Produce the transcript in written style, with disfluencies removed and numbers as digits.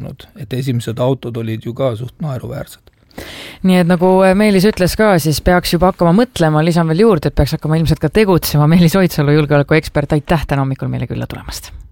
juhtunud, et esimesed autod olid ju ka suht naeruväärsed. Nii et nagu Meelis ütles ka, siis peaks juba hakkama mõtlema, lisan veel juurde, et peaks hakkama ilmselt ka tegutsema. Meelis Oidsalu, julgeolekuekspert, aitäh täna hommikul meile külla tulemast.